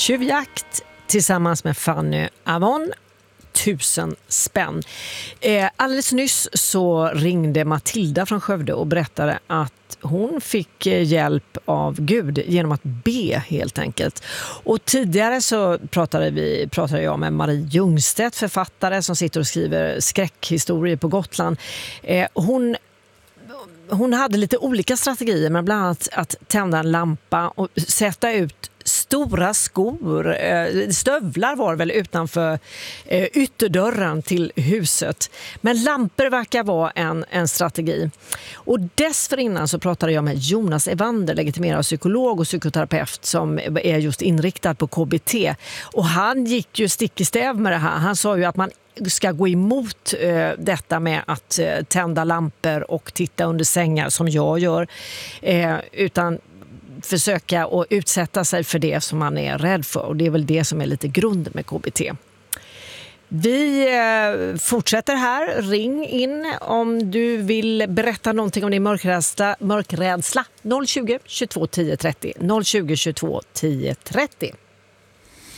Tjuvjakt tillsammans med Fanny Avon. 1000 spänn. Alldeles nyss så ringde Matilda från Skövde och berättade att hon fick hjälp av Gud genom att be helt enkelt. Och tidigare så pratade jag med Marie Ljungstedt, författare som sitter och skriver skräckhistorier på Gotland. Hon hade lite olika strategier, men bland annat att tända en lampa och sätta ut stora skor, stövlar var det väl utanför ytterdörren till huset. Men lampor verkar vara en strategi. Och dessförinnan så pratade jag med Jonas Evander, legitimerad psykolog och psykoterapeut som är just inriktad på KBT. Och han gick ju stick i stäv med det här. Han sa ju att man ska gå emot detta med att tända lampor och titta under sängar som jag gör, utan försöka att utsätta sig för det som man är rädd för, och det är väl det som är lite grunden med KBT. Vi fortsätter här. Ring in om du vill berätta någonting om din mörkrädsla. 020 22 10 30 020 22 10 30.